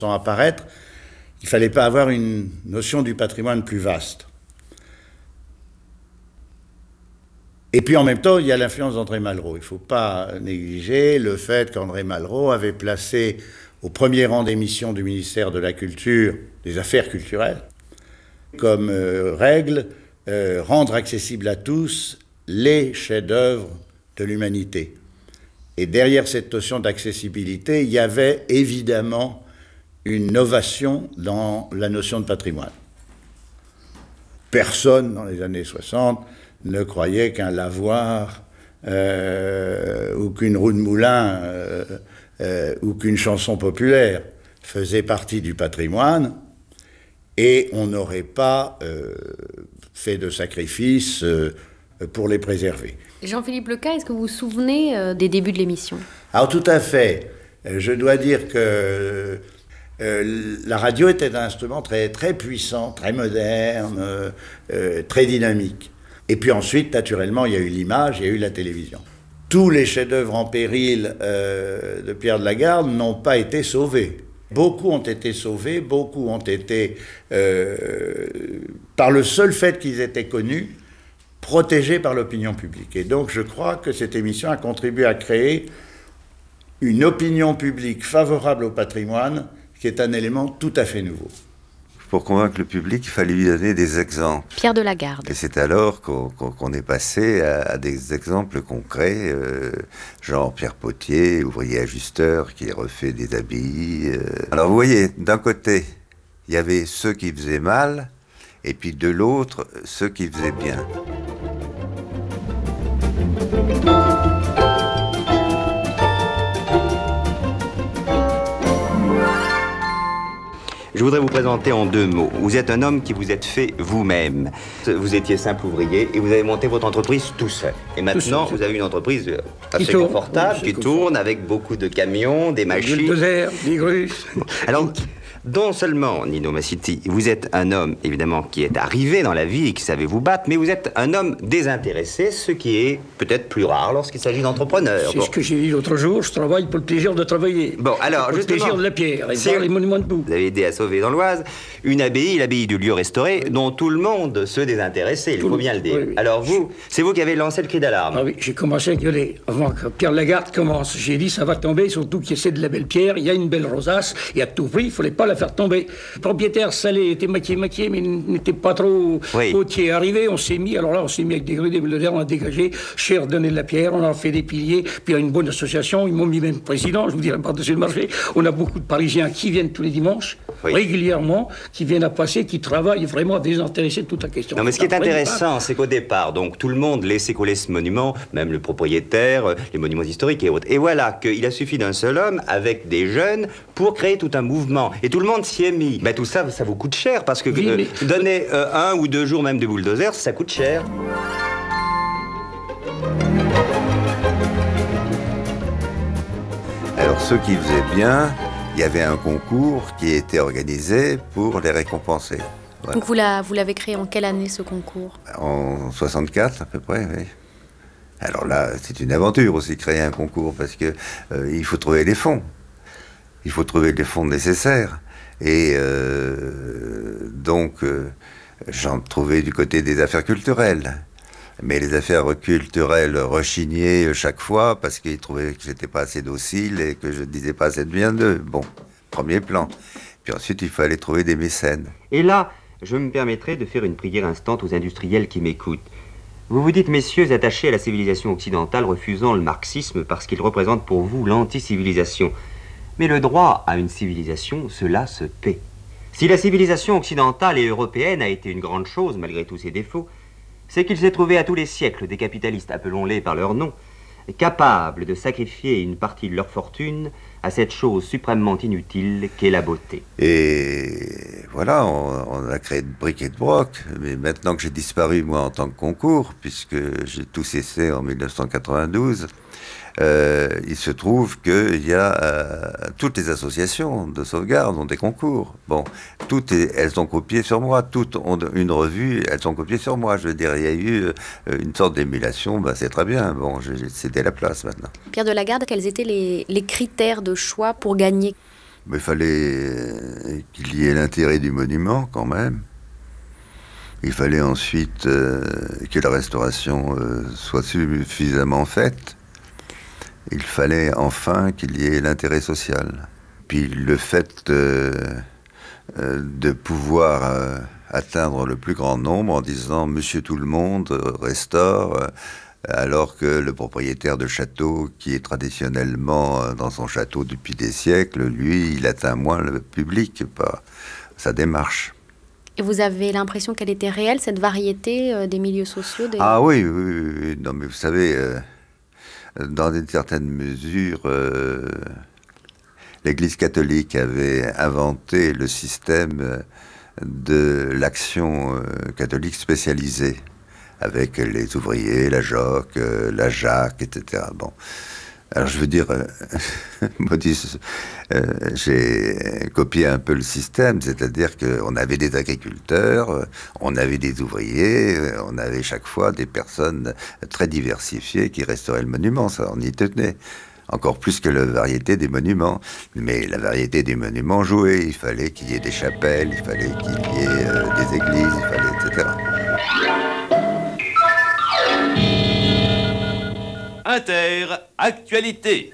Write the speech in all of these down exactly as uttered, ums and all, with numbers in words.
Sans apparaître, il ne fallait pas avoir une notion du patrimoine plus vaste. Et puis en même temps, il y a l'influence d'André Malraux. Il ne faut pas négliger le fait qu'André Malraux avait placé au premier rang des missions du ministère de la Culture, des Affaires culturelles, comme euh, règle, euh, rendre accessibles à tous les chefs-d'œuvre de l'humanité. Et derrière cette notion d'accessibilité, il y avait évidemment une novation dans la notion de patrimoine. Personne, dans les années soixante, ne croyait qu'un lavoir euh, ou qu'une roue de moulin euh, euh, ou qu'une chanson populaire faisait partie du patrimoine et on n'aurait pas euh, fait de sacrifice euh, pour les préserver. Jean-Philippe Leca, est-ce que vous vous souvenez euh, des débuts de l'émission ? Alors tout à fait. Je dois dire que euh, la radio était un instrument très, très puissant, très moderne, euh, euh, très dynamique. Et puis ensuite, naturellement, il y a eu l'image, il y a eu la télévision. Tous les chefs-d'œuvre en péril euh, de Pierre de la Garde n'ont pas été sauvés. Beaucoup ont été sauvés, beaucoup ont été, euh, par le seul fait qu'ils étaient connus, protégés par l'opinion publique. Et donc je crois que cette émission a contribué à créer une opinion publique favorable au patrimoine, qui est un élément tout à fait nouveau. Pour convaincre le public, il fallait lui donner des exemples. Pierre de la Garde. Et c'est alors qu'on, qu'on, qu'on est passé à, à des exemples concrets, euh, genre Pierre Potier, ouvrier ajusteur, qui refait des habits. Euh. Alors vous voyez, d'un côté, il y avait ceux qui faisaient mal, et puis de l'autre, ceux qui faisaient bien. Je voudrais vous présenter en deux mots. Vous êtes un homme qui vous êtes fait vous-même. Vous étiez simple ouvrier et vous avez monté votre entreprise tout seul. Et maintenant, vous avez une entreprise assez qui confortable, tourne, qui tourne avec beaucoup de camions, des machines. Des bulldozers, des grues. Alors, non seulement, Nino Massiti, vous êtes un homme, évidemment, qui est arrivé dans la vie et qui savait vous battre, mais vous êtes un homme désintéressé, ce qui est peut-être plus rare lorsqu'il s'agit d'entrepreneurs. C'est bon. ce que j'ai dit l'autre jour, je travaille pour le plaisir de travailler. Bon, alors, pour le justement, plaisir de la pierre et si voir les monuments debout. Vous avez aidé à sauver dans l'Oise une abbaye, l'abbaye du lieu restauré, oui, dont tout le monde se désintéressait, il tout faut le... bien le dire. Oui, oui. Alors vous, c'est vous qui avez lancé le cri d'alarme. Ah oui, j'ai commencé à gueuler avant que Pierre Lagarde commence. J'ai dit, ça va tomber, surtout qu'il essaie de la belle pierre, il y a une belle rosace, et à tout prix, il ne fallait pas la faire tomber. Le propriétaire Salé était maquillé-maquillé, mais n'était pas trop oui. hautier. Arrivé, on s'est mis, alors là, on s'est mis avec des grues, des bulldozers, on a dégagé, cher donné de la pierre, on a fait des piliers, puis il y a une bonne association, ils m'ont mis même président, je vous dirais par-dessus le marché. On a beaucoup de Parisiens qui viennent tous les dimanches, oui, régulièrement, qui viennent à passer, qui travaillent vraiment à désintéresser de toute la question. Non, mais ce qui est intéressant, c'est qu'au départ, donc, tout le monde laissait coller ce monument, même le propriétaire, les monuments historiques et autres. Et voilà qu'il a suffi d'un seul homme, avec des jeunes, pour créer tout un mouvement. Et tout le monde s'y est mis. Ben, tout ça, ça vous coûte cher, parce que oui, euh, mais... donner euh, un ou deux jours même de bulldozer, ça coûte cher. Alors, ceux qui faisaient bien, il y avait un concours qui était organisé pour les récompenser. Voilà. Donc vous, la, vous l'avez créé en quelle année, ce concours ? En soixante-quatre, à peu près, oui. Alors là, c'est une aventure aussi, créer un concours, parce que euh, il faut trouver les fonds. Il faut trouver les fonds nécessaires. Et euh, donc, euh, j'en trouvais du côté des affaires culturelles. Mais les affaires culturelles rechignaient chaque fois parce qu'ils trouvaient que j'étais pas assez docile et que je disais pas assez de bien d'eux. Bon, premier plan. Puis ensuite, il fallait trouver des mécènes. Et là, je me permettrai de faire une prière instante aux industriels qui m'écoutent. Vous vous dites, messieurs, attachés à la civilisation occidentale, refusant le marxisme parce qu'il représente pour vous l'anti-civilisation. Mais le droit à une civilisation, cela se paie. Si la civilisation occidentale et européenne a été une grande chose, malgré tous ses défauts, c'est qu'il s'est trouvé à tous les siècles des capitalistes, appelons-les par leur nom, capables de sacrifier une partie de leur fortune à cette chose suprêmement inutile qu'est la beauté. Et voilà, on, on a créé de briques et de broc, mais maintenant que j'ai disparu, moi, en tant que concours, puisque j'ai tout cessé en mille neuf cent quatre-vingt-douze, euh, il se trouve qu'il y a euh, toutes les associations de sauvegarde ont des concours. Bon, toutes, elles ont copié sur moi, toutes ont une revue, elles ont copié sur moi. Je veux dire, il y a eu euh, une sorte d'émulation, ben, c'est très bien. Bon, j'ai cédé la place maintenant. Pierre de la Garde, quels étaient les, les critères de choix pour gagner ? Mais il fallait qu'il y ait l'intérêt du monument quand même. Il fallait ensuite euh, que la restauration euh, soit suffisamment faite. Il fallait enfin qu'il y ait l'intérêt social. Puis le fait euh, euh, de pouvoir euh, atteindre le plus grand nombre en disant « Monsieur tout le monde euh, restaure euh, », alors que le propriétaire de château, qui est traditionnellement euh, dans son château depuis des siècles, lui, il atteint moins le public par sa démarche. Et vous avez l'impression qu'elle était réelle, cette variété euh, des milieux sociaux des... Ah oui, oui, oui, oui, non mais vous savez, euh, dans une certaine mesure, euh, l'Église catholique avait inventé le système de l'action euh, catholique spécialisée, avec les ouvriers, la joque, euh, la Jacques, et cetera. Bon. Alors je veux dire, euh, Maudit, euh, j'ai copié un peu le système, c'est-à-dire qu'on avait des agriculteurs, euh, on avait des ouvriers, euh, on avait chaque fois des personnes très diversifiées qui restauraient le monument, ça on y tenait. Encore plus que la variété des monuments. Mais la variété des monuments jouait, il fallait qu'il y ait des chapelles, il fallait qu'il y ait euh, des églises, il fallait, et cetera. Inter, actualité.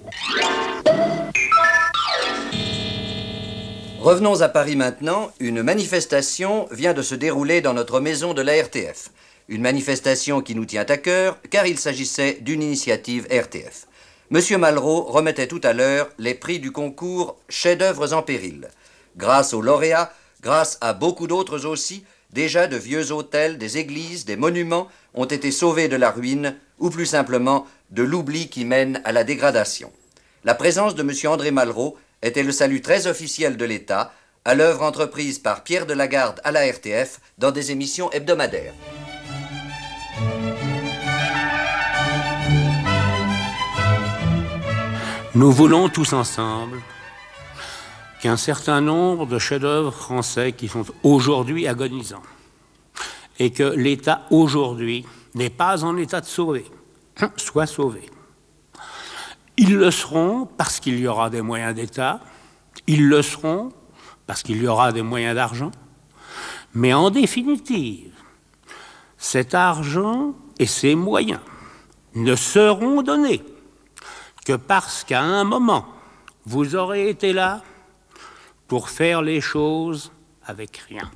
Revenons à Paris maintenant. Une manifestation vient de se dérouler dans notre maison de la R T F. Une manifestation qui nous tient à cœur, car il s'agissait d'une initiative R T F. Monsieur Malraux remettait tout à l'heure les prix du concours Chefs-d'œuvre en péril. Grâce aux lauréats, grâce à beaucoup d'autres aussi, déjà de vieux hôtels, des églises, des monuments ont été sauvés de la ruine, ou plus simplement de l'oubli qui mène à la dégradation. La présence de monsieur André Malraux était le salut très officiel de l'État à l'œuvre entreprise par Pierre de Lagarde à la R T F dans des émissions hebdomadaires. Nous voulons tous ensemble qu'un certain nombre de chefs-d'œuvre français qui sont aujourd'hui agonisants et que l'État aujourd'hui n'est pas en état de sauver, soit sauvé. Ils le seront parce qu'il y aura des moyens d'État, ils le seront parce qu'il y aura des moyens d'argent, mais en définitive, cet argent et ces moyens ne seront donnés que parce qu'à un moment, vous aurez été là pour faire les choses avec rien.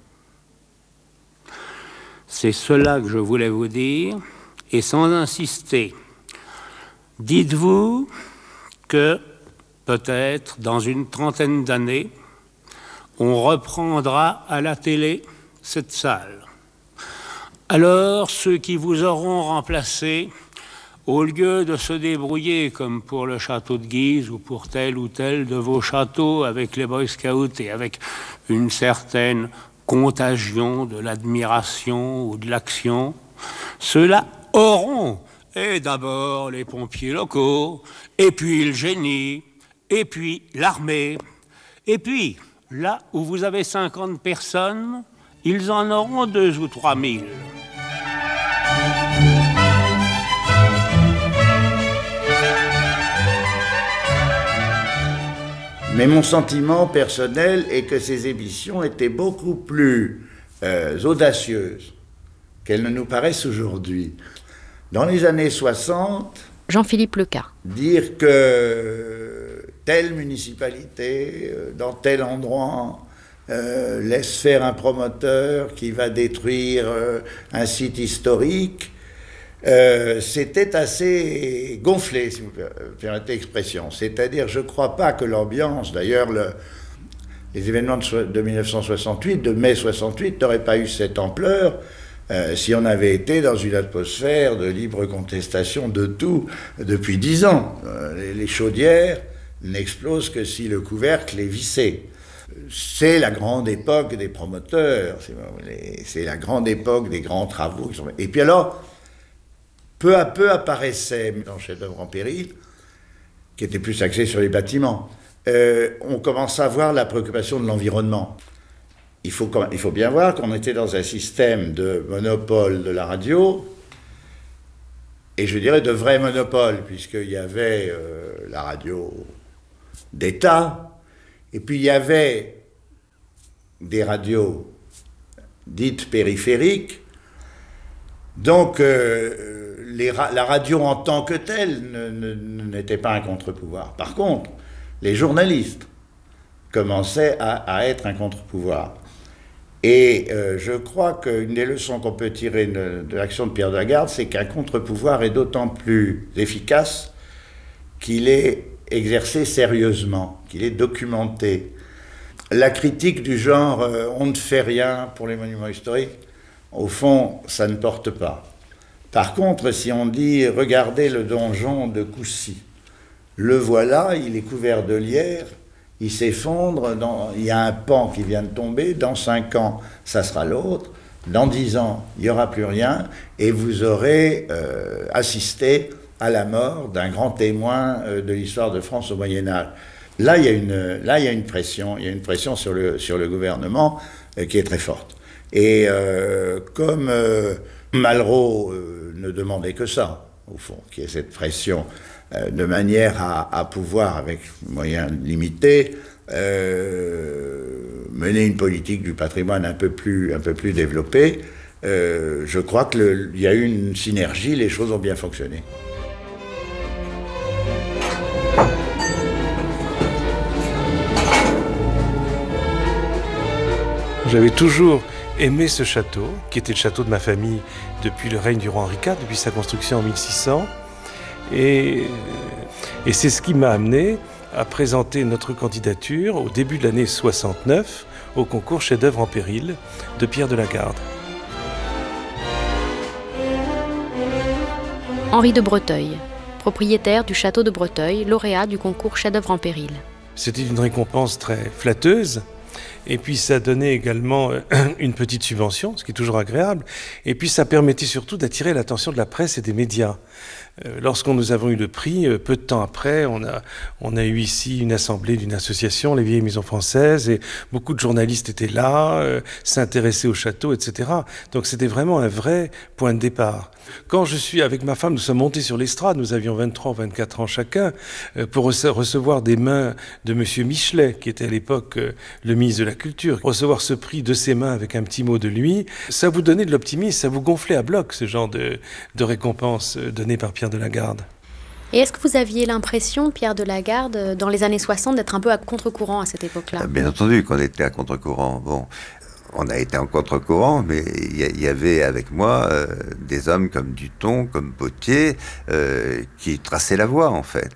C'est cela que je voulais vous dire, et sans insister, dites-vous que peut-être dans une trentaine d'années, on reprendra à la télé cette salle. Alors, ceux qui vous auront remplacé, au lieu de se débrouiller comme pour le château de Guise ou pour tel ou tel de vos châteaux avec les Boy Scouts et avec une certaine contagion de l'admiration ou de l'action, ceux-là auront, et d'abord les pompiers locaux, et puis le génie, et puis l'armée, et puis là où vous avez cinquante personnes, ils en auront deux ou trois mille. Mais mon sentiment personnel est que ces émissions étaient beaucoup plus euh, audacieuses qu'elles ne nous paraissent aujourd'hui. Dans les années soixante, Jean-Philippe Leca. Dire que telle municipalité, dans tel endroit, euh, laisse faire un promoteur qui va détruire euh, un site historique, Euh, c'était assez gonflé, si vous permettez l'expression. C'est-à-dire, je ne crois pas que l'ambiance, d'ailleurs, le, les événements de, so- de mille neuf cent soixante-huit, de mai soixante-huit, n'auraient pas eu cette ampleur euh, si on avait été dans une atmosphère de libre contestation de tout depuis dix ans. Euh, les, les chaudières n'explosent que si le couvercle est vissé. C'est la grande époque des promoteurs, c'est, c'est la grande époque des grands travaux. Qui sont... Et puis alors, peu à peu apparaissait, dans Chefs-d'œuvre en péril, qui était plus axé sur les bâtiments, euh, on commençait à voir la préoccupation de l'environnement. Il faut, il faut bien voir qu'on était dans un système de monopole de la radio, et je dirais de vrai monopole, puisqu'il y avait euh, la radio d'État, Et puis il y avait des radios dites périphériques, donc euh, les ra- la radio en tant que telle ne, ne, n'était pas un contre-pouvoir. Par contre, les journalistes commençaient à, à être un contre-pouvoir. Et euh, je crois qu'une des leçons qu'on peut tirer de, de l'action de Pierre de la Garde, c'est qu'un contre-pouvoir est d'autant plus efficace qu'il est exercé sérieusement, qu'il est documenté. La critique du genre euh, « on ne fait rien pour les monuments historiques », au fond, ça ne porte pas. Par contre, si on dit « regardez le donjon de Coucy », le voilà, il est couvert de lierre, il s'effondre, dans, il y a un pan qui vient de tomber, dans cinq ans, ça sera l'autre, dans dix ans, il n'y aura plus rien, et vous aurez euh, assisté à la mort d'un grand témoin euh, de l'histoire de France au Moyen-Âge. Là, il y a une, là, il y a une pression, il y a une pression sur le, sur le gouvernement euh, qui est très forte. Et euh, comme euh, Malraux euh, ne demandait que ça, au fond, qu'il y ait cette pression, de manière à, à pouvoir, avec moyens limités, euh, mener une politique du patrimoine un peu plus, un peu plus développée. Euh, je crois qu'il y a eu une synergie, les choses ont bien fonctionné. J'avais toujours aimé ce château, qui était le château de ma famille depuis le règne du roi Henri quatre, depuis sa construction en mille six cents. Et, et c'est ce qui m'a amené à présenter notre candidature au début de l'année soixante-neuf au concours Chef-d'œuvre en péril de Pierre de la Garde. Henri de Breteuil, propriétaire du château de Breteuil, lauréat du concours Chef-d'œuvre en péril. C'était une récompense très flatteuse. Et puis ça donnait également une petite subvention, ce qui est toujours agréable. Et puis ça permettait surtout d'attirer l'attention de la presse et des médias. Lorsqu'on nous avons eu le prix, peu de temps après, on a, on a eu ici une assemblée d'une association, les Vieilles Maisons Françaises, et beaucoup de journalistes étaient là, euh, s'intéressaient au château, et cetera. Donc c'était vraiment un vrai point de départ. Quand je suis avec ma femme, nous sommes montés sur l'estrade, nous avions vingt-trois ou vingt-quatre ans chacun, euh, pour rece- recevoir des mains de monsieur Michelet, qui était à l'époque euh, le ministre de la Culture. Recevoir ce prix de ses mains avec un petit mot de lui, ça vous donnait de l'optimisme, ça vous gonflait à bloc, ce genre de, de récompense donnée par Pierre de la Garde. Et est-ce que vous aviez l'impression, Pierre de la Garde, dans les années soixante, d'être un peu à contre-courant à cette époque-là ? Bien entendu qu'on était à contre-courant. Bon, on a été en contre-courant, mais il y, y avait avec moi euh, des hommes comme Duton, comme Potier, euh, qui traçaient la voie, en fait.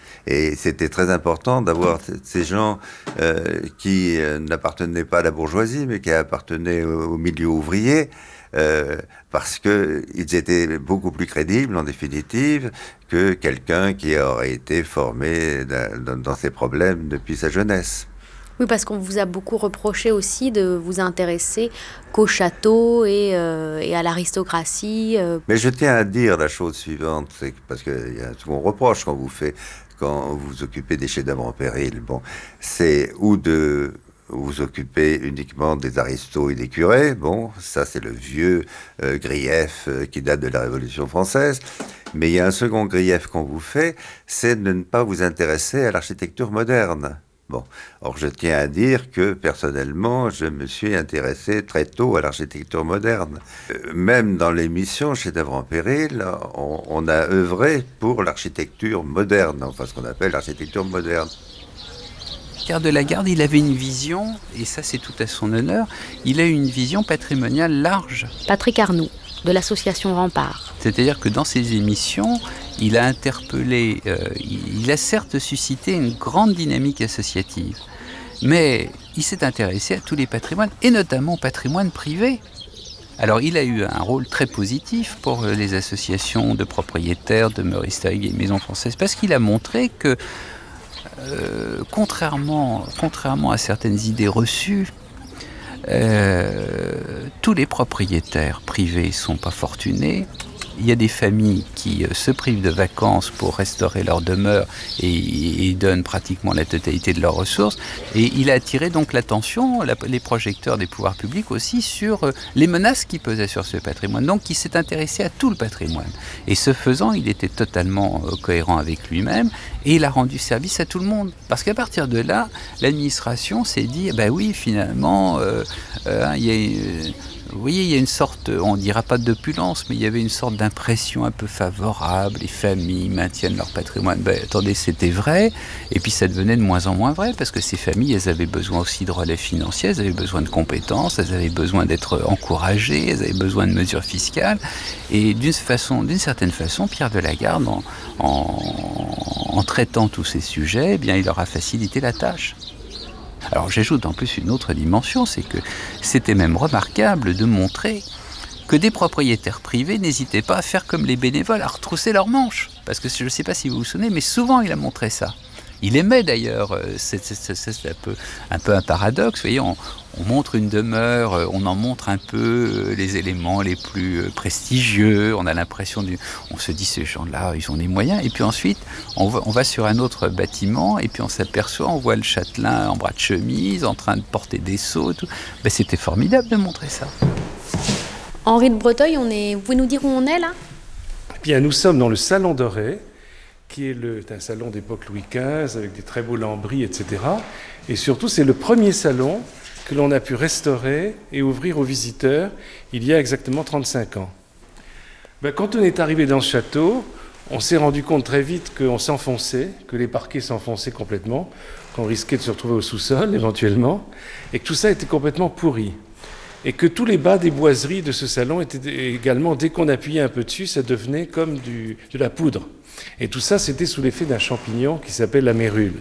Et c'était très important d'avoir ces gens euh, qui euh, n'appartenaient pas à la bourgeoisie, mais qui appartenaient au, au milieu ouvrier, euh, parce qu'ils étaient beaucoup plus crédibles, en définitive, que quelqu'un qui aurait été formé dans, dans ses problèmes depuis sa jeunesse. Oui, parce qu'on vous a beaucoup reproché aussi de vous intéresser qu'au château et, euh, et à l'aristocratie. Euh. Mais je tiens à dire la chose suivante, c'est que, parce qu'il y a tout qu'on reproche quand vous faites, quand vous vous occupez des chefs-d'œuvre en péril, bon, c'est ou de vous occuper uniquement des aristos et des curés, bon, ça c'est le vieux euh, grief euh, qui date de la Révolution française, mais il y a un second grief qu'on vous fait, c'est de ne pas vous intéresser à l'architecture moderne. Bon, or je tiens à dire que personnellement, je me suis intéressé très tôt à l'architecture moderne. Euh, même dans l'émission Chef-d'œuvre en péril, on, on a œuvré pour l'architecture moderne, enfin ce qu'on appelle l'architecture moderne. Pierre de la Garde, il avait une vision, et ça c'est tout à son honneur, il a eu une vision patrimoniale large. Patrick Arnoux, de l'association Rempart. C'est-à-dire que dans ses émissions, il a interpellé, euh, il a certes suscité une grande dynamique associative, mais il s'est intéressé à tous les patrimoines, et notamment au patrimoine privé. Alors il a eu un rôle très positif pour les associations de propriétaires, demeures historiques et maisons françaises, parce qu'il a montré que, euh, contrairement, contrairement à certaines idées reçues, Euh, tous les propriétaires privés ne sont pas fortunés il y a des familles qui euh, se privent de vacances pour restaurer leur demeure et, et donnent pratiquement la totalité de leurs ressources. Et il a attiré donc l'attention, la, les projecteurs des pouvoirs publics aussi, sur euh, les menaces qui pesaient sur ce patrimoine. Donc il s'est intéressé à tout le patrimoine. Et ce faisant, il était totalement euh, cohérent avec lui-même et il a rendu service à tout le monde. Parce qu'à partir de là, l'administration s'est dit, ben oui, finalement, euh, euh, il y a... Euh, Vous voyez, il y a une sorte, on ne dira pas d'opulence, mais il y avait une sorte d'impression un peu favorable. Les familles maintiennent leur patrimoine. Ben, attendez, c'était vrai. Et puis ça devenait de moins en moins vrai, parce que ces familles, elles avaient besoin aussi de relais financiers, elles avaient besoin de compétences, elles avaient besoin d'être encouragées, elles avaient besoin de mesures fiscales. Et d'une façon, d'une certaine façon, Pierre de Lagarde, en, en, en traitant tous ces sujets, eh bien, il leur a facilité la tâche. Alors j'ajoute en plus une autre dimension, c'est que c'était même remarquable de montrer que des propriétaires privés n'hésitaient pas à faire comme les bénévoles, à retrousser leurs manches. Parce que je ne sais pas si vous vous souvenez, mais souvent il a montré ça. Il aimait d'ailleurs, c'est, c'est, c'est, c'est un, peu, un peu un paradoxe, vous voyez, on, on montre une demeure, on en montre un peu les éléments les plus prestigieux, on a l'impression, du, on se dit ces gens-là, ils ont des moyens, et puis ensuite on va, on va sur un autre bâtiment, et puis on s'aperçoit, on voit le châtelain en bras de chemise, en train de porter des seaux, tout. Ben, c'était formidable de montrer ça. Henri de Breteuil, on est... vous pouvez nous dire où on est là ? Eh bien, nous sommes dans le Salon Doré, qui est le, un salon d'époque Louis quinze, avec des très beaux lambris, et cetera. Et surtout, c'est le premier salon que l'on a pu restaurer et ouvrir aux visiteurs il y a exactement trente-cinq ans. Ben, quand on est arrivé dans ce château, on s'est rendu compte très vite qu'on s'enfonçait, que les parquets s'enfonçaient complètement, qu'on risquait de se retrouver au sous-sol éventuellement, et que tout ça était complètement pourri. Et que tous les bas des boiseries de ce salon étaient également, dès qu'on appuyait un peu dessus, ça devenait comme du, de la poudre. Et tout ça, c'était sous l'effet d'un champignon qui s'appelle la mérule.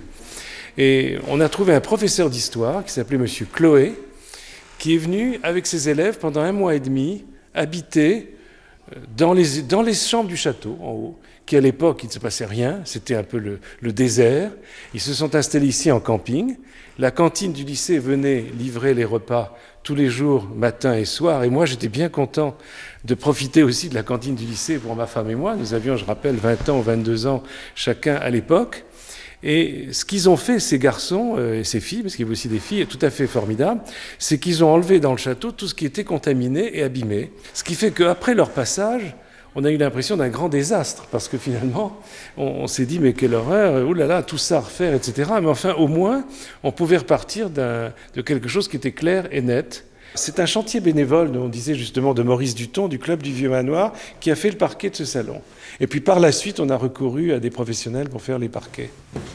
Et on a trouvé un professeur d'histoire qui s'appelait Monsieur Chloé, qui est venu avec ses élèves pendant un mois et demi habiter dans les, dans les chambres du château, en haut, qui à l'époque, il ne se passait rien, c'était un peu le, le désert. Ils se sont installés ici en camping. La cantine du lycée venait livrer les repas tous les jours, matin et soir. Et moi, j'étais bien content de profiter aussi de la cantine du lycée pour ma femme et moi. Nous avions, je rappelle, vingt ans ou vingt-deux ans chacun à l'époque. Et ce qu'ils ont fait, ces garçons euh, et ces filles, parce qu'il y avait aussi des filles tout à fait formidables, c'est qu'ils ont enlevé dans le château tout ce qui était contaminé et abîmé. Ce qui fait qu'après leur passage, on a eu l'impression d'un grand désastre, parce que finalement, on, on s'est dit, mais quelle horreur, oulala, tout ça à refaire, et cetera. Mais enfin, au moins, on pouvait repartir d'un, de quelque chose qui était clair et net. C'est un chantier bénévole, on disait justement, de Maurice Duton, du Club du Vieux Manoir, qui a fait le parquet de ce salon. Et puis par la suite, on a recouru à des professionnels pour faire les parquets.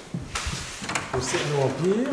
Au Cerno Empire.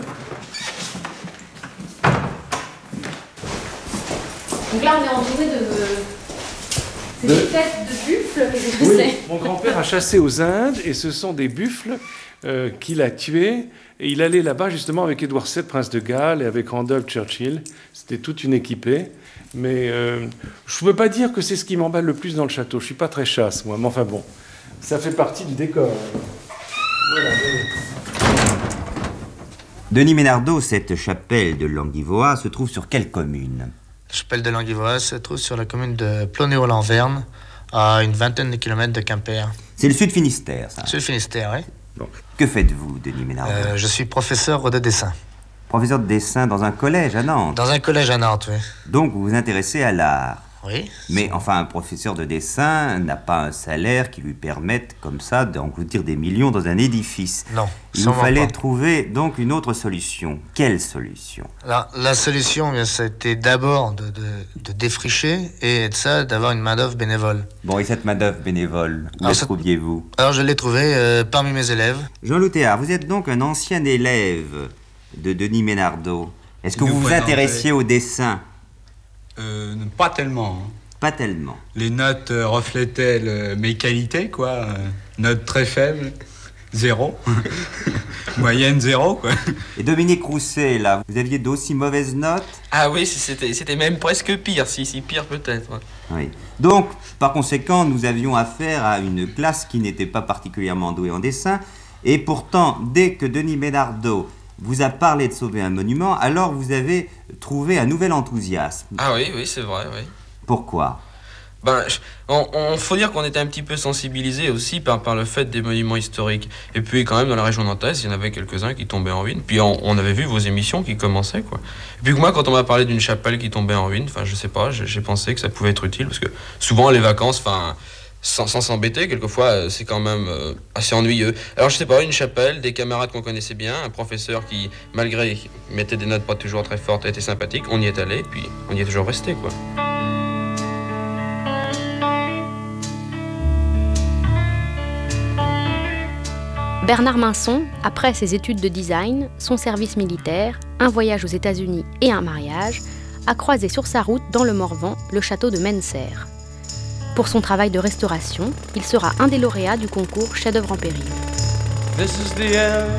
Donc là, on est entouré de... C'est de... des têtes de buffles, qu'est-ce que oui, c'est ? Mon grand-père a chassé aux Indes, et ce sont des buffles euh, qu'il a tués. Et il allait là-bas justement avec Édouard sept, prince de Galles, et avec Randolph Churchill. C'était toute une équipée. Mais euh, je ne peux pas dire que c'est ce qui m'emballe le plus dans le château. Je ne suis pas très chasse, moi. Mais enfin bon, ça fait partie du décor. Voilà, voilà. Denis Ménardeau, cette chapelle de Languivoa se trouve sur quelle commune ? La chapelle de Languivoa se trouve sur la commune de Plonéo-Lanverne, à une vingtaine de kilomètres de Quimper. C'est le Sud Finistère, ça ? Sud Finistère, oui. Bon. Que faites-vous, Denis Ménardeau ? euh, Je suis professeur de dessin. Professeur de dessin dans un collège à Nantes ? Dans un collège à Nantes, oui. Donc vous vous intéressez à l'art ? Oui. Mais enfin, un professeur de dessin n'a pas un salaire qui lui permette, comme ça, d'engloutir des millions dans un édifice. Non, il nous fallait pas. trouver donc une autre solution. Quelle solution ? Alors, la solution, bien, c'était d'abord de, de, de défricher et de ça, d'avoir une main-d'œuvre bénévole. Bon, et cette main-d'œuvre bénévole, où la trouviez-vous ? Alors, je l'ai trouvée euh, parmi mes élèves. Jean Loutéard, vous êtes donc un ancien élève de Denis Ménardeau. Est-ce que Nous vous vous intéressiez au dessin ? Euh, pas tellement. Hein. Pas tellement. Les notes euh, reflétaient le, mes qualités, quoi. Euh, notes très faibles, zéro. Moyenne zéro, quoi. Et Dominique Rousset, là, vous aviez d'aussi mauvaises notes ? Ah oui, c'était, c'était même presque pire, si, si pire peut-être. Oui. Donc, par conséquent, nous avions affaire à une classe qui n'était pas particulièrement douée en dessin. Et pourtant, dès que Denis Ménardeau vous a parlé de sauver un monument, alors vous avez trouvé un nouvel enthousiasme. Ah oui, oui, c'est vrai, oui. Pourquoi ? Ben, on, on faut dire qu'on était un petit peu sensibilisés aussi par, par le fait des monuments historiques. Et puis quand même dans la région nantaise, il y en avait quelques-uns qui tombaient en ruine. Puis on, on avait vu vos émissions qui commençaient, quoi. Et puis moi, quand on m'a parlé d'une chapelle qui tombait en ruine, enfin je sais pas, j'ai, j'ai pensé que ça pouvait être utile parce que souvent les vacances, enfin sans, sans s'embêter, quelquefois c'est quand même euh, assez ennuyeux. Alors je sais pas, une chapelle, des camarades qu'on connaissait bien, un professeur qui malgré mettait des notes pas toujours très fortes était sympathique, on y est allé, puis on y est toujours resté, quoi. Bernard Minson, après ses études de design, son service militaire, un voyage aux États-Unis et un mariage, a croisé sur sa route dans le Morvan le château de Menser. Pour son travail de restauration, il sera un des lauréats du concours Chef-d'œuvre en péril. This is the end,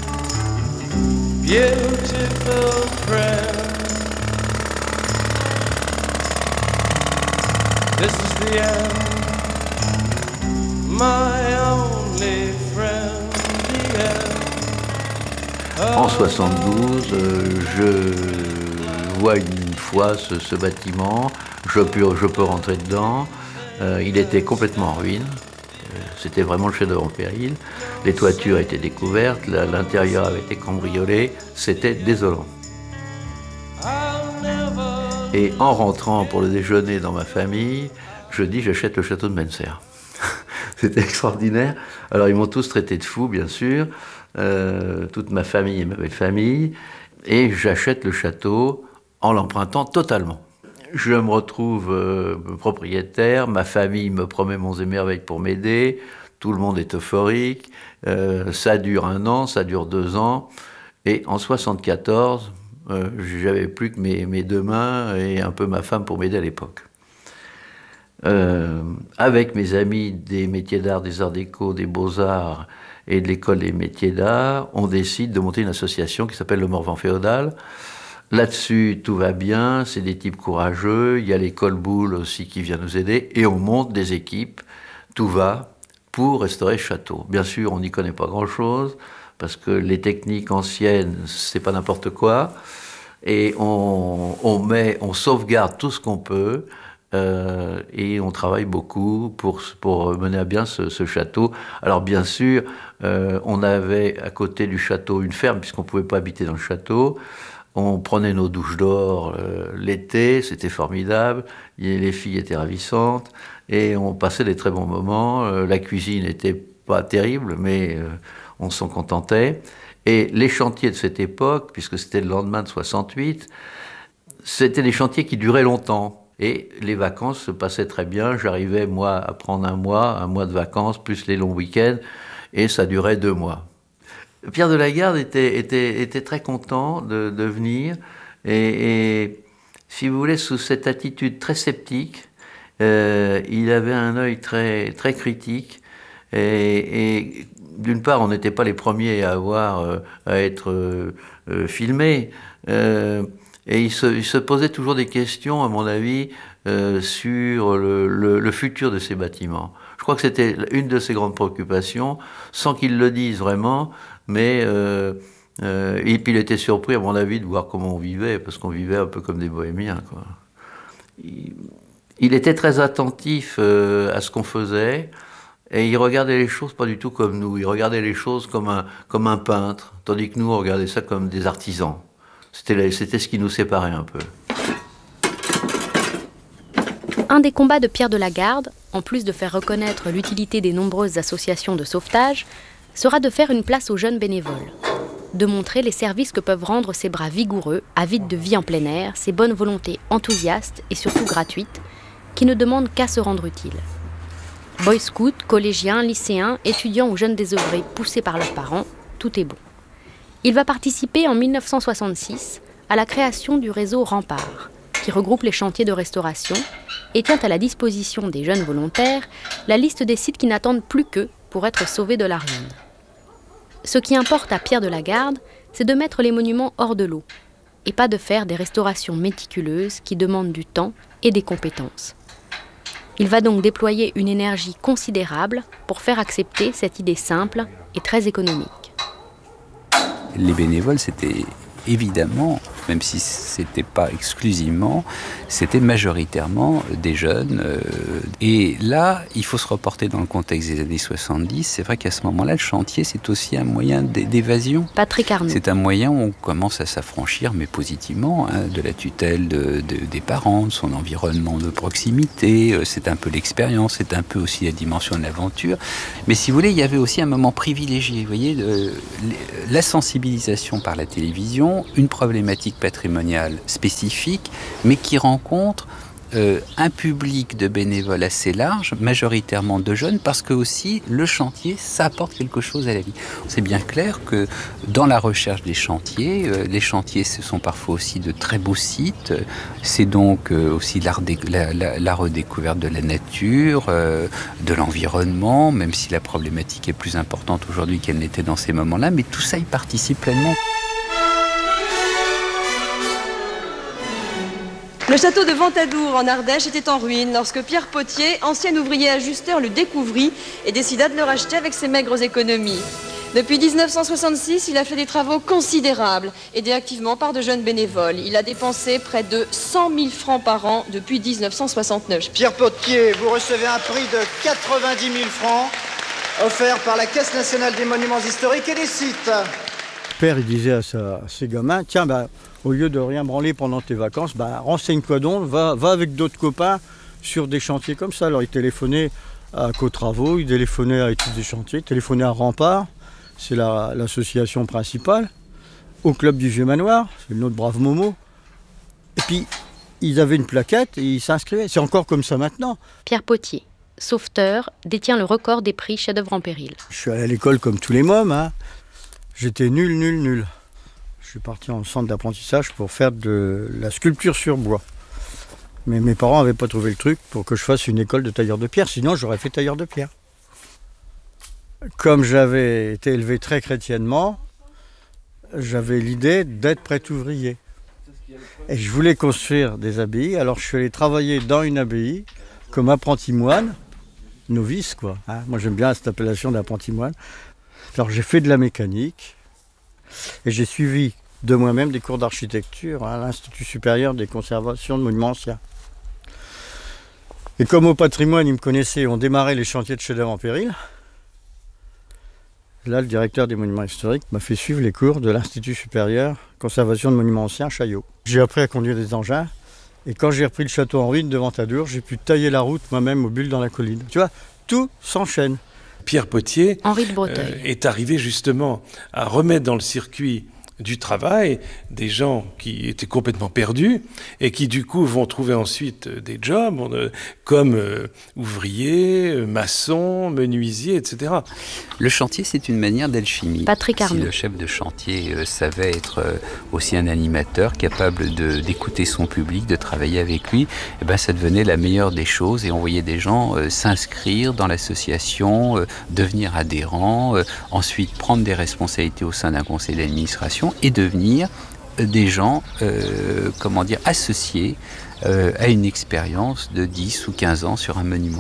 beautiful friend. This is the end, my only friend. En soixante-douze, euh, je vois une fois ce, ce bâtiment, je peux, je peux rentrer dedans, euh, il était complètement en ruine, euh, c'était vraiment le chef-d'œuvre en péril, les toitures étaient découvertes, la, l'intérieur avait été cambriolé, c'était désolant. Et en rentrant pour le déjeuner dans ma famille, je dis j'achète le château de Menser. C'était extraordinaire. Alors ils m'ont tous traité de fou, bien sûr, euh, toute ma famille et ma belle-famille, et j'achète le château en l'empruntant totalement. Je me retrouve euh, propriétaire, ma famille me promet monts et merveilles pour m'aider, tout le monde est euphorique, euh, ça dure un an, ça dure deux ans, et en soixante-quatorze, euh, j'avais plus que mes, mes deux mains et un peu ma femme pour m'aider à l'époque. Euh, avec mes amis des métiers d'art, des arts déco, des beaux-arts et de l'école des métiers d'art, on décide de monter une association qui s'appelle le Morvan Féodal. Là-dessus, tout va bien, c'est des types courageux, il y a l'école Boulle aussi qui vient nous aider, et on monte des équipes, tout va, pour restaurer ce château. Bien sûr, on n'y connaît pas grand-chose, parce que les techniques anciennes, c'est pas n'importe quoi, et on, on, met, on sauvegarde tout ce qu'on peut, Euh, et on travaille beaucoup pour, pour mener à bien ce, ce château. Alors bien sûr, euh, on avait à côté du château une ferme, puisqu'on ne pouvait pas habiter dans le château. On prenait nos douches d'or euh, l'été, c'était formidable. Et les filles étaient ravissantes, et on passait des très bons moments. Euh, la cuisine n'était pas terrible, mais euh, on s'en contentait. Et les chantiers de cette époque, puisque c'était le lendemain de soixante-huit, c'était des chantiers qui duraient longtemps. Et les vacances se passaient très bien. J'arrivais, moi, à prendre un mois, un mois de vacances, plus les longs week-ends, et ça durait deux mois. Pierre de la Garde était, était, était très content de, de venir, et, et, si vous voulez, sous cette attitude très sceptique, euh, il avait un œil très, très critique, et, et d'une part, on n'était pas les premiers à avoir, euh, à être euh, euh, filmés, euh, et il se, il se posait toujours des questions, à mon avis, euh, sur le, le, le futur de ces bâtiments. Je crois que c'était une de ses grandes préoccupations, sans qu'il le dise vraiment, mais euh, euh, et puis il était surpris, à mon avis, de voir comment on vivait, parce qu'on vivait un peu comme des bohémiens, quoi. Il, il était très attentif euh, à ce qu'on faisait, et il regardait les choses pas du tout comme nous. Il regardait les choses comme un, comme un peintre, tandis que nous, on regardait ça comme des artisans. C'était, c'était ce qui nous séparait un peu. Un des combats de Pierre de la Garde, en plus de faire reconnaître l'utilité des nombreuses associations de sauvetage, sera de faire une place aux jeunes bénévoles, de montrer les services que peuvent rendre ces bras vigoureux, avides de vie en plein air, ces bonnes volontés enthousiastes et surtout gratuites, qui ne demandent qu'à se rendre utiles. Boy scouts, collégiens, lycéens, étudiants ou jeunes désœuvrés poussés par leurs parents, tout est bon. Il va participer en mille neuf cent soixante-six à la création du réseau Rempart, qui regroupe les chantiers de restauration et tient à la disposition des jeunes volontaires la liste des sites qui n'attendent plus qu'eux pour être sauvés de la ruine. Ce qui importe à Pierre de la Garde, c'est de mettre les monuments hors de l'eau, et pas de faire des restaurations méticuleuses qui demandent du temps et des compétences. Il va donc déployer une énergie considérable pour faire accepter cette idée simple et très économique. Les bénévoles, c'était évidemment même si c'était pas exclusivement, c'était majoritairement des jeunes. Euh, et là, il faut se reporter dans le contexte des années soixante-dix. C'est vrai qu'à ce moment-là, le chantier, c'est aussi un moyen d'évasion. Patrick Arnaud. C'est un moyen où on commence à s'affranchir, mais positivement, hein, de la tutelle de, de, des parents, de son environnement de proximité. C'est un peu l'expérience, c'est un peu aussi la dimension de l'aventure. Mais si vous voulez, il y avait aussi un moment privilégié, vous voyez, de, la sensibilisation par la télévision, une problématique patrimoniale spécifique, mais qui rencontre euh, un public de bénévoles assez large, majoritairement de jeunes, parce que aussi le chantier, ça apporte quelque chose à la vie. C'est bien clair que dans la recherche des chantiers, euh, les chantiers, ce sont parfois aussi de très beaux sites. C'est donc euh, aussi la, la, la, la redécouverte de la nature, euh, de l'environnement, même si la problématique est plus importante aujourd'hui qu'elle n'était dans ces moments-là, mais tout ça y participe pleinement. Le château de Ventadour en Ardèche était en ruine lorsque Pierre Potier, ancien ouvrier ajusteur, le découvrit et décida de le racheter avec ses maigres économies. Depuis dix-neuf cent soixante-six, il a fait des travaux considérables, aidé activement par de jeunes bénévoles. Il a dépensé près de cent mille francs par an depuis dix-neuf cent soixante-neuf. Pierre Potier, vous recevez un prix de quatre-vingt-dix mille francs offert par la Caisse nationale des monuments historiques et des sites. Père, il disait à, sa, à ses gamins, tiens, bah, au lieu de rien branler pendant tes vacances, bah, renseigne-toi donc, va, va avec d'autres copains sur des chantiers comme ça. Alors il téléphonait à Co-Travaux, il téléphonait à Études des chantiers, il téléphonait à Rempart, c'est la, l'association principale, au club du Vieux Manoir, c'est notre brave Momo. Et puis, ils avaient une plaquette et ils s'inscrivaient. C'est encore comme ça maintenant. Pierre Potier, sauveteur, détient le record des prix chef-d'œuvre en péril. Je suis allé à l'école comme tous les mômes, hein. J'étais nul, nul, nul. Je suis parti en centre d'apprentissage pour faire de la sculpture sur bois. Mais mes parents n'avaient pas trouvé le truc pour que je fasse une école de tailleur de pierre, sinon j'aurais fait tailleur de pierre. Comme j'avais été élevé très chrétiennement, j'avais l'idée d'être prêtre ouvrier. Et je voulais construire des abbayes, alors je suis allé travailler dans une abbaye comme apprenti moine, novice quoi. Hein. Moi j'aime bien cette appellation d'apprenti moine. Alors j'ai fait de la mécanique et j'ai suivi de moi-même des cours d'architecture à l'Institut supérieur des conservations de monuments anciens. Et comme au patrimoine, ils me connaissaient, on démarrait les chantiers de chef-d'œuvre en péril. Là, le directeur des monuments historiques m'a fait suivre les cours de l'Institut supérieur conservation de monuments anciens, Chaillot. J'ai appris à conduire des engins et quand j'ai repris le château en ruine de Ventadour, j'ai pu tailler la route moi-même aux bulles dans la colline. Tu vois, tout s'enchaîne. Pierre Potier Henri de Breteuil. euh, est arrivé justement à remettre dans le circuit du travail des gens qui étaient complètement perdus et qui du coup vont trouver ensuite des jobs euh, comme euh, ouvriers, euh, maçons, menuisiers, et cetera. Le chantier, c'est une manière d'alchimie. Patrick Arnaud. Si le chef de chantier euh, savait être euh, aussi un animateur, capable de, d'écouter son public, de travailler avec lui, eh ben, ça devenait la meilleure des choses et on voyait des gens euh, s'inscrire dans l'association, euh, devenir adhérents, euh, ensuite prendre des responsabilités au sein d'un conseil d'administration et devenir des gens, euh, comment dire, associés euh, à une expérience de dix ou quinze ans sur un monument.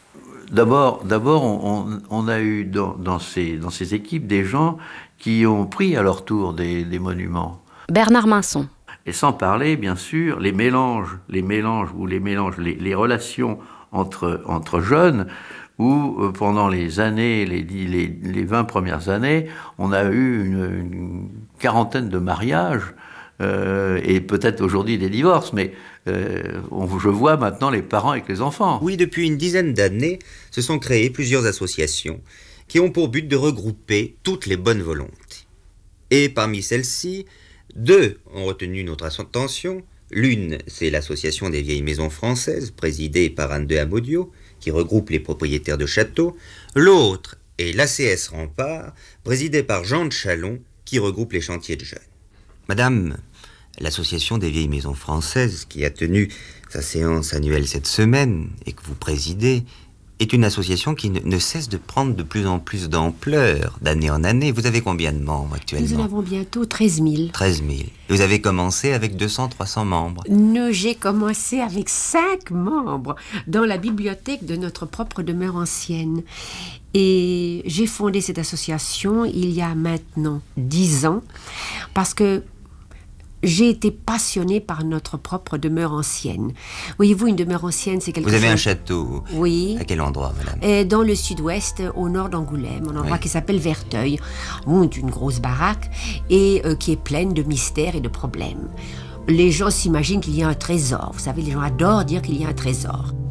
D'abord, d'abord on, on a eu dans, dans, ces, dans ces équipes des gens qui ont pris à leur tour des, des monuments. Bernard Minson. Et sans parler, bien sûr, les mélanges, les mélanges ou les mélanges, les, les relations entre, entre jeunes, où euh, pendant les années, les, les, les vingt premières années, on a eu une, une quarantaine de mariages, euh, et peut-être aujourd'hui des divorces, mais euh, on, je vois maintenant les parents avec les enfants. Oui, depuis une dizaine d'années, se sont créées plusieurs associations qui ont pour but de regrouper toutes les bonnes volontés. Et parmi celles-ci, deux ont retenu notre attention. L'une, c'est l'association des vieilles maisons françaises, présidée par Anne de Amaudio, qui regroupe les propriétaires de châteaux. L'autre est l'A C S Rempart, présidée par Jean de Chalon, qui regroupe les chantiers de jeunes. Madame, l'association des vieilles maisons françaises, qui a tenu sa séance annuelle cette semaine et que vous présidez, est une association qui ne, ne cesse de prendre de plus en plus d'ampleur, d'année en année. Vous avez combien de membres actuellement ? Nous en avons bientôt treize mille. treize mille. Et vous avez commencé avec deux cents à trois cents membres. Nous, j'ai commencé avec cinq membres dans la bibliothèque de notre propre demeure ancienne. Et j'ai fondé cette association il y a maintenant dix ans, parce que j'ai été passionnée par notre propre demeure ancienne. Voyez-vous, une demeure ancienne, c'est quelque Vous chose... avez un château. Oui. À quel endroit, madame? Et dans le sud-ouest, au nord d'Angoulême, un endroit Oui. qui s'appelle Verteuil. Oh, une grosse baraque, et euh, qui est pleine de mystères et de problèmes. Les gens s'imaginent qu'il y a un trésor. Vous savez, les gens adorent dire qu'il y a un trésor.